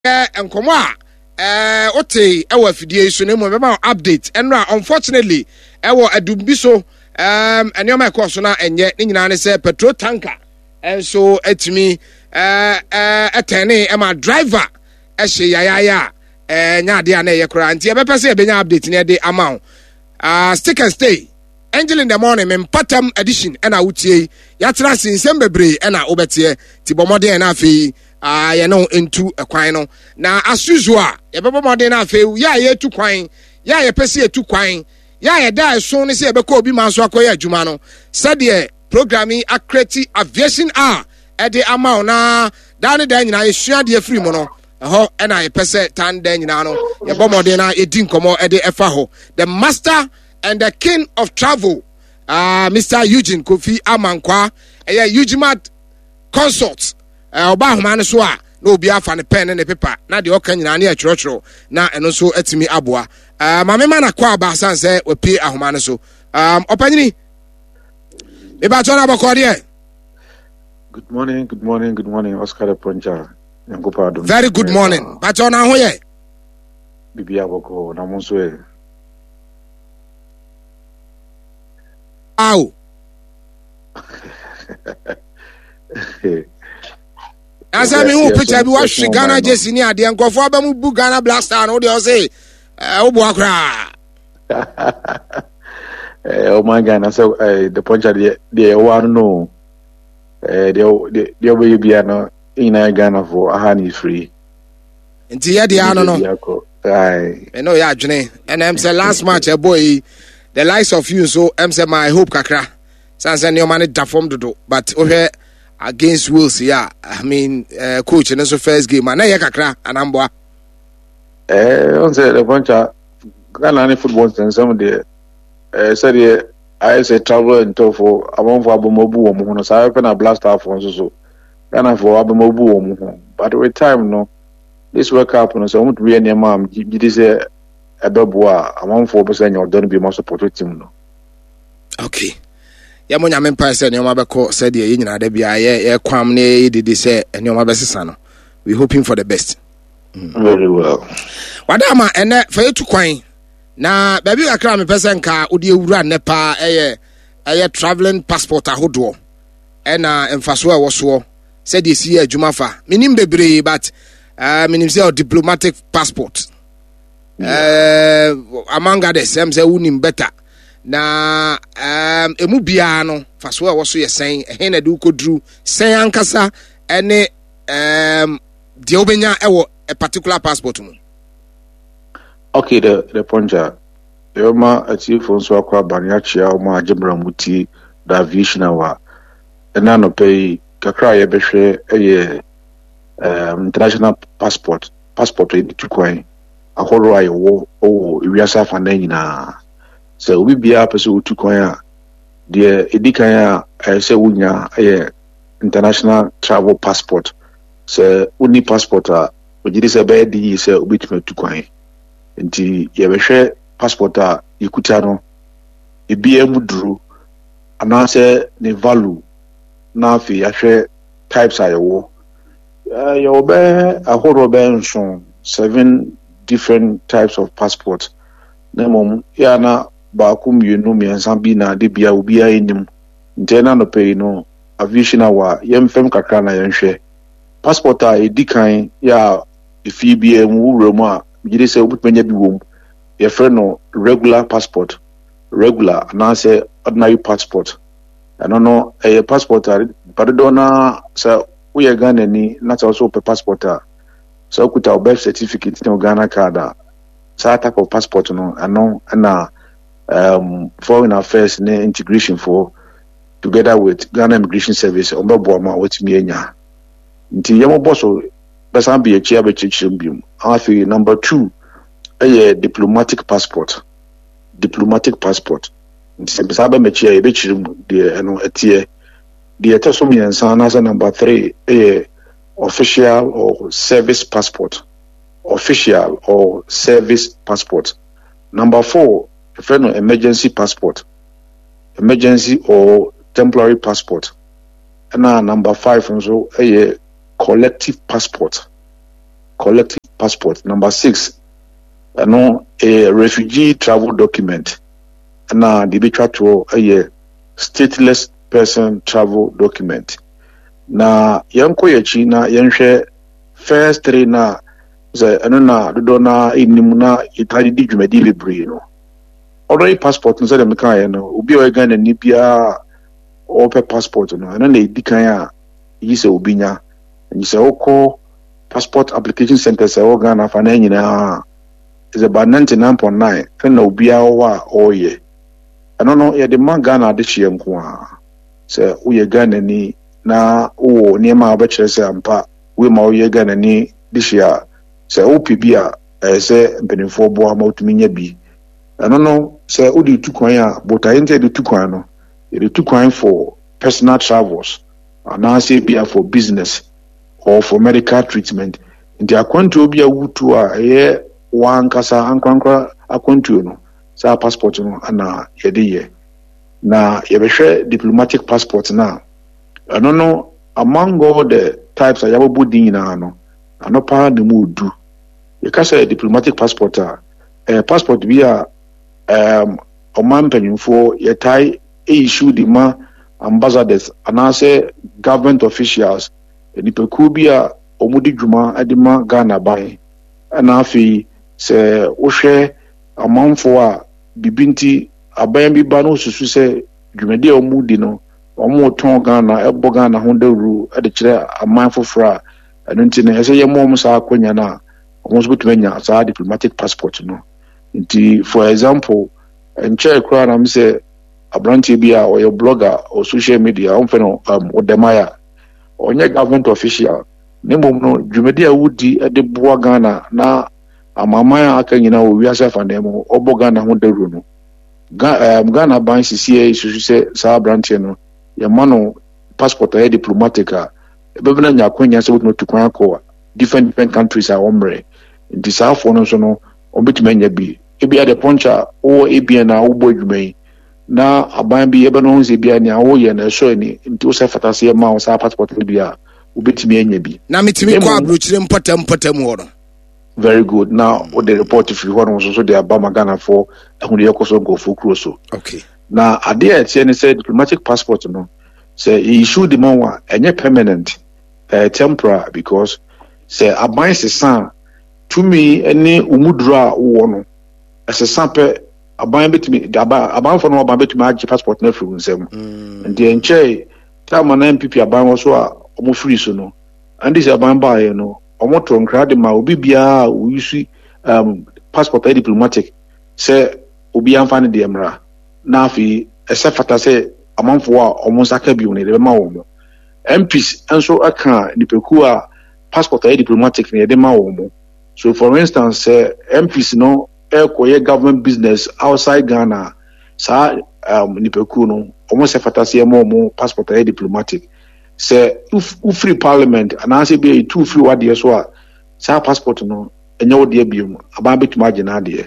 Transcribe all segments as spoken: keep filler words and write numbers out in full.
enkomo a eh ote ewo afidie so ne mo be ma update enra unfortunately ewo adumbi so um enioma ekoso na enye ne nyina ne se petrol tanker enso etimi eh eh etene e ma driver e hye yayaya eh nya ade na ye kura nti e be pese e benya update ne de amount ah stick and stay Angel in the morning men patam edition and a utie yatra sinsem bebre and a obetie ti bomode na afi ah ye no into a kwan no na as usual ye bomode na afi ya ye tu kwan ya ye pese ye tu kwan ya ye da so ne se ye beka obi man so akoya adwuma no said programming accredited aviation a e de amount na da ne da nyina ye sua de free mo no ho and I pese tan da nyina no ye bomode na e di nkomo e de efa ho the master and the king of travel, uh, Mister Eugene Kofi Amankwa, a Eugemat consort, uh, Oba Humaneswa, no be off and pen and a paper, not the Okan in a church, now and also Etimi Abua. Uh, my man, a qua basan say, we pay a Humaneso. Um, Opani, Ebatona Bacodia. Good morning, good morning, good morning, Oscar Poncha. Very good morning, Batona Hoye. Bibia Boko, Namuswe. Ow. As I mean, who picture be watch Ghana Jesse near the uncle for Bamu Ghana Blaster and all they say, oh, Boakra. Oh, my Ghana, so the punch of the one no, the way be in a Ghana for a honey free. And the Adiano, no, I know, yeah, Jenny, and I'm say last match, a boy. The likes of you, so I'm saying my hope kakra. Sans any money da form to do, but over against Wolves, yeah. I mean, uh, coach, and also first game, and I kakra and Amboa. Eh, on say the bunch of Ghana football and some of the uh, said I say travel and tough for among for Abumobu Omo, so I open a blast off on so Ghana for Abumobu Omo. But with time, no, this work up, and so I won't be any mom. Did say. Ebeboa among four percent or don't be more support team no. Okay. Ya mo nyame mpa se nyoma beko said ye nyina da bia ye ye kwam ne didi se nyoma besesa no. We hoping for the best. Mm. Very well. Wadama ene fa yetu kwan na baby akra me pese nka odi ewura ne pa eye eye traveling passport ahodo ena emfaso a woso said ye see adwuma fa. Minim bebre but uh minim say diplomatic passport. Uh, among others, I'm saying unim better. Na um, emu bia no faso a woso ye sen e na du kodru sen ankasa ene um de obenya ewo a particular passport mu. Okay, the the ponja yoma atifo nso akwa baniachia o ma agebra muti da aviation wa ena no pay kakra ye behwe eye um international passport passport e tukwan ahoro ayo wo o wiasa fa na nyina so obi bia pese otu kwan a de edikan a se wunya eh international travel passport so uni passport a ogidi se be di se obi tuma tu kwan nti ye behwe passport a ikuta no ebi emuduru ana se ne value na afi ahwe types ayo eh yo be ahoro be nso seven different types of passport. Nemom yana ba kum yenu mi ansambi na de bia obi ayenim. Ntena no pay no aviation wa yemfem kakra na yenhwe. Passport a edikan ya ifi bia mu wuremu a gide se obutmenya bi wom. Ye frɛ no regular passport. Regular na say ordinary passport. Ano no eh passport a padodo na say we Ghana ni na also pe passport a so kuta birth certificate no Ghana card sa type of passport no ano na um foreign affairs ne integration for together with Ghana Immigration Service ombabo ma wetimi enya nti yemo boso besan be echi abechichim bium afi number two eh diplomatic passport diplomatic passport nti besan be mechi e bechirim de eno etie de eteso mi ensan na number three eh official or service passport. Official or service passport. Number four, a friend of emergency passport. Emergency or temporary passport. And now number five, also a collective passport. collective passport. Number six, you know, a refugee travel document. Na the bitra to a stateless person travel document. Na yanko yechi na yenhwe first three na ze eno na dodo na inimu na itadi di dwumadi bebre no. Already passport no say dem kan ye no obi o Ghana ni bia o pe passport no eno na edi kan ya yi se obi nya. Nyi se okọ passport application center se o Ghana fa na nyina is about ninety-nine point nine na obi a o wa o ye. Ano no ye de man Ghana de hye nko a se wo ye Ghana ni na wo niema abekere se ampa we ma wo ye Ghana ni de hye a se O P B a eh, se mpenifo bo ama otumi nya bi. Ano no se wo di tukwan a bota yente de tukwan no ye de tukwan for personal travels and now say be for business or for medical treatment. Nti akwantu obi a wutu a ye wankasa ankwankwa akwantu no sa passport no ana yede ye na yebehwe diplomatic passport na ano no among all the types ayabobu din na no ano pa de mu du ye ka say diplomatic passport a eh, passport bi a um oman panyimfo ye tai issue di ma ambassadors ana say government officials enipeku bi a omudi dwuma adima Ghana ban ana afi se wohwe amanfo a bibinti aban bi ba no susu se dwumadi a omudi no omo ton Ghana ebo Ghana ho dawru e de kire aman fofora eno nti ne ese yemo mo sa akonya na omo so betumanya sa diplomatic passport no nti for example enche kura na mse abranti bi a oyo blogger or social media on feno um odemaya onye government official ne mom no dwumadi a wudi e de boa Ghana na amama aka nyina wo wiase afandemo obo Ghana ho dawru no Ghana ban C C A susu se sa branche no ya mano passport a diplomatic a ebebena nya kwanya se wotu tukwan akọ different different countries are omre nti sa afọ no so no obetuma nya bi ebi ade poncha o ebi na wo bodwumai na aban bi ebe no nze bi ani awo ye na so ni nti wo se fatase ma wo sa passport bi a obetuma anya bi na mitimi kwa abrochire mpata mpata mu ho no. Very good. Now, what the report if you want also the Obama Ghana for who the Yokoso go for cruise. Okay. Now, at the end, T N said diplomatic passport, no, say he issued the one and yet permanent, uh, temporary because say a bind son to me any umudra one as a sample a bind bit me about for no about to my passport never from them. And the enche time an M P P a bind also a more free so no, and this a bind by you know. Omoto nkrade ma obi bia we use um passport e diplomatic say obi amfa ne de mra na afi ese fata say amanfo a omo saka bi oni de ma wo mo M Ps enso aka nipeku a passport e diplomatic ne de ma wo mo. So for instance uh, M Ps no e koye government business outside Ghana sa um nipeku no omo se fata say mo mo passport e diplomatic say if free parliament and I say be two free what dey so a say passport no enye wo dey biom aba betuma agena dey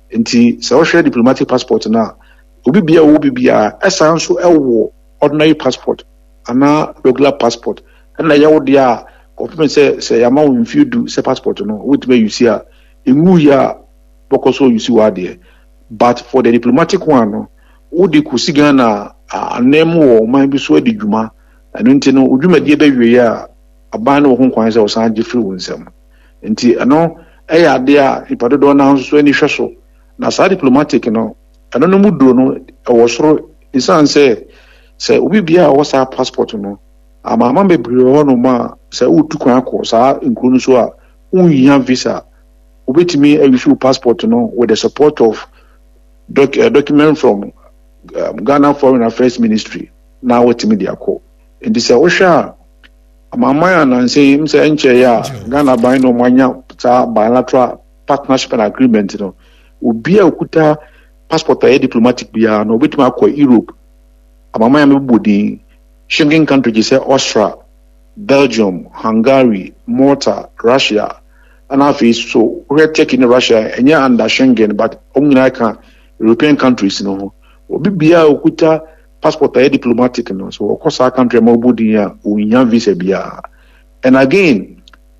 nti say wo share diplomatic passport na obi bia wo bibia esan so ewo ordinary passport ana regular passport na ya wo dey a confirm say say yama wo mfi do say passport no what may you see a enwu ya bokoso you see what dey but for the diplomatic one no wo dey kusiga na anem wo man bi so adi dwuma anu nti no udwumadi be wie a aban no ho kwan se osan je free wonsam nti ano e ya de a ipadodo na nso ani hweso na sa diplomatic no ano no mudo no e wo soro isan se se obi bia wo sa passport no ama ama be bri ho no ma se utu kwan akọ sa nkuru so a unyiya visa obetimi e issue passport no with the support of doc, uh, document from um, Ghana Foreign Affairs Ministry na wetimi de akọ. In this ocean, Amamaya and say him say enche ya Ghana by no manya bilateral partnership and agreement, you know. Ubi a ukuta passport a diplomatic bia no bit ma Europe. Amamaya me budi Schengen countries say Austria, Belgium, Hungary, Malta, Russia, and afi so we're taking Russia and yeah under Schengen, but only like European countries, you know. Ubi bia ukuta passport a diplomatic no so of course our country mo budi ya unya visa bia and again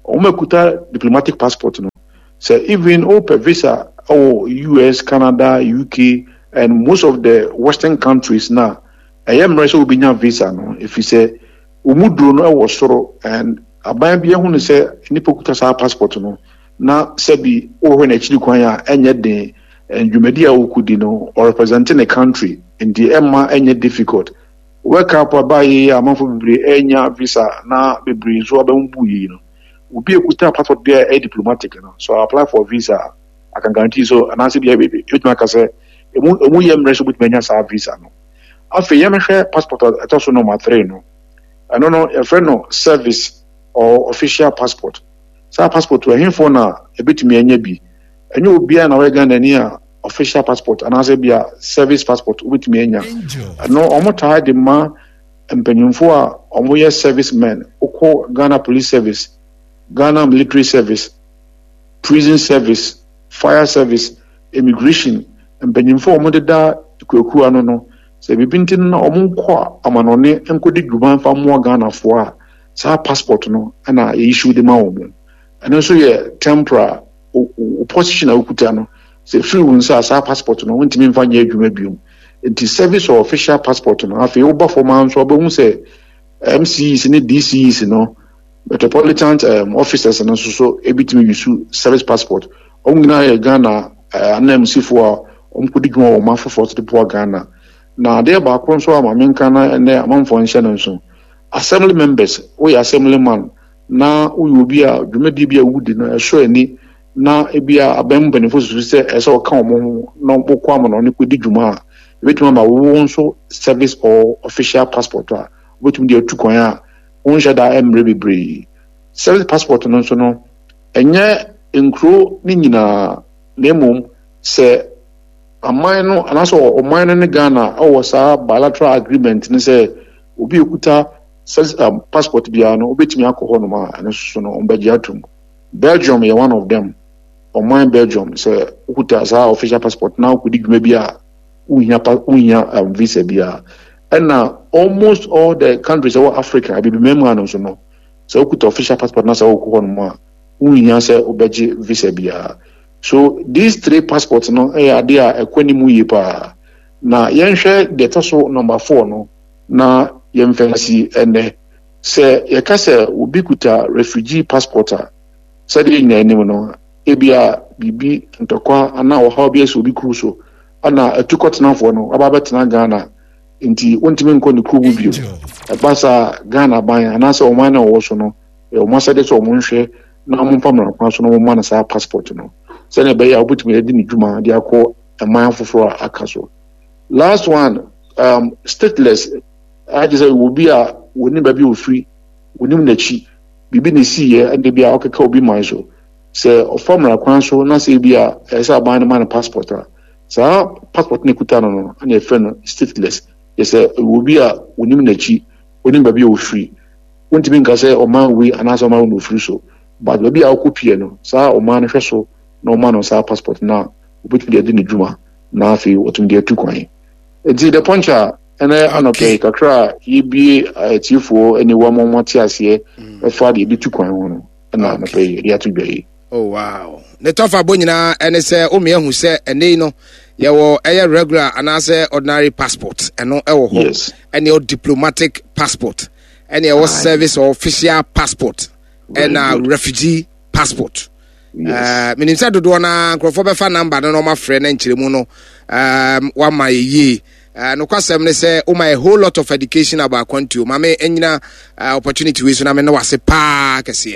Omekuta diplomatic passport no. So even open visa or U S, Canada, U K, and most of the Western countries now, I am ready to be na visa no. If you say umudro no was soro and aban bia hu ne say nipa kuta sa passport no na sebi o hwe na chiri kwan ya enye den ndwumadi a okudi no or representing a country in the emma enye difficult. Work up abaye amanfo bebre enya visa na bebre so abambu yi no. Ubi ekuta passport there a diplomatic no. So I apply for visa. I can guarantee so and answer be baby. You make say emu emu yem reso but menya sa visa no. Afi yem hwe passport atoso number three no. I don't know a friend no service or official passport. Sa passport we him for na ebetimi enya bi. Enye obi a na we Ghana ni a official passport and answer be a service passport ebetimi enya. No omo ta de ma empenyimfo a omo ye servicemen okọ Ghana Police Service, Ghana Military Service, Prison Service, Fire Service, Immigration, empenyimfo omo de da kwaku ano no. Se bibintin na omo nkọ amanone enkodi dwuman fa mo Ghana fo a sa passport no na e issue de ma omo. And also ye temporary position a okuta no. Se free won sa sa passport no wontimi mfa nya adwuma biom. It is service or official passport no afi oba for man so oba hu se M C Es ni D C Es no metropolitan um, officers no so so ebitimi use service passport. Omgina ye Ghana anam sifo a omkodi dwuma o ma for to the Ghana. Na there ba kon so ama menka na ne amanfo nhyɛ no nso. Assembly members, we assemblyman na we obi a dwumadi bi a wudi na ɛhwɛ ani na ebia abam benefo so sɛ ɛsɛ ɔka ɔmo na ɔkɔ ama na ɔne kodi dwuma a ebetuma ma wo nso service or official passport a obetumi de atu kwan a wonhyɛ da emre bebree. Service passport no nso no ɛnyɛ nkro ne nyinaa na emom sɛ aman no anaso ɔman no ne Ghana ɛwɔ saa bilateral agreement ne sɛ obi ekuta um, passport bia no obetumi akɔ hɔ no ma ɛno so no ɔmbɛgye atum. Belgium yɛ one of them. Ɔman Belgium sɛ okuta saa official passport na okudi dwuma bi a unya unya um, visa bia. And almost all the countries of Africa bi member no so no sɛ okuta official passport na sɛ okɔ hɔ no ma unya sɛ obɛgye visa bia. So these three passports no eh ade a ekwani mu yi pa na yenhwe de toso number four no na yemfensi ene se yeka se obi kuta refugee passport a se de nyina enim no ebia bibi ntokwa ana wo ha obi ese obi kruso ana atukotnafo no aba betena Ghana nti wontimi nko ne krubu bio basa Ghana ban ana se o man na wo so no e o masa de so o monhwe na mo pamra kwa so no mo man sa passport no sene be ya obutumi edi ni dwuma de akọ eman foforo aka so. Last one um stateless I just say will be a woni ba bi ofri wonim na chi bibi ne siye ande bia okeka obi man so se ofamra kwan so na se bia esa ban man passport a sa passport ne kuta no no na e friend stateless yes will be a wonim na chi wonim ba bi ofri wontimi nka se o man we anasa man no ofri so but ba bia okopie no sa o man hwe so no man on sa passport na obetumi de ni dwuma na afi otum de atu kwan. Enti the puncher ene anope kakra yibi atifo ene wa momoti ase e fa de bi tu kwan ho no na anope de atu gbe. Oh wow. Ne tofa bo nyina ene se o me hu se ene no ye wo eye regular anase ordinary passport eno e wo ho ene o diplomatic passport ene e wo service or official passport and a refugee passport. Uh, meaning said do na nkrofo be fa number no ma frɛ na nkyeremu no um wa ma ye uh, no kwasem ne say o my a whole lot of education about country ma me enyina uh, opportunity we so na me no wase pa kese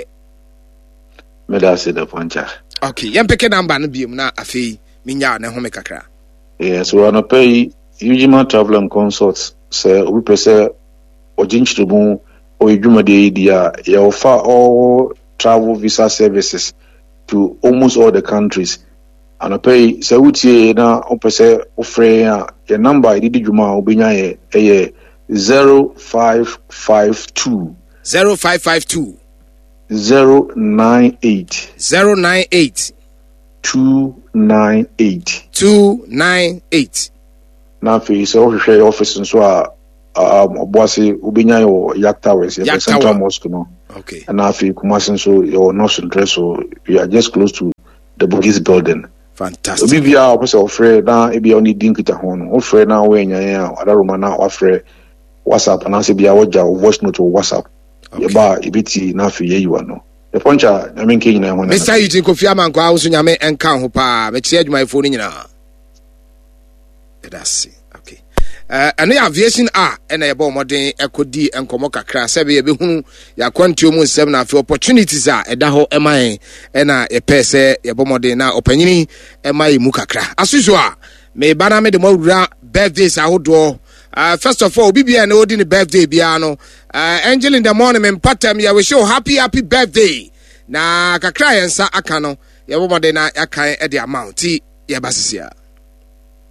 me da se da poncha. Okay yem peke number no biem na afei minya na ho me kakra. Yes, we wanna pay Ujima Travel and Consults say we pese ojinchiremu o edwuma de dia ya offer all travel visa services to almost all the countries. And I pay say utie na opese ofre a your number I did juma obinya ye eh zero five five two zero five five two zero nine eight zero nine eight two nine eight two nine eight. Na fi say office office so a um oboase obinya ye Yak Towers, Central Mosque no. Okay. And now for Kumasi, so you're not dress, so we are just close to the Bugis building. Fantastic. So we are also afraid now. If you only didn't get a home, afraid now when you're other room now afraid WhatsApp and I say be a watch voice note or WhatsApp. You buy a bit now for you no. The puncher, I mean, Kenya. Mister Eugene Kofi Amanko, I was in Yame and Count Hopa. Let's see my phone in now. Let's see. Okay. Uh, and the aviation are and a bomb modern echo D and Komoka crass. Every who ya quantum seven of opportunities are at Daho M I and a pese a bomodena opinion and my mukakra. As usual, may baname the more birthdays I would draw. Uh, first of all, B B and Odin birthday piano. Uh, Angel in the morning and pattern, ya wish you happy, happy birthday. Na kakra and sa akano, ya bomodena akai at the amount. Tea, ya basisia.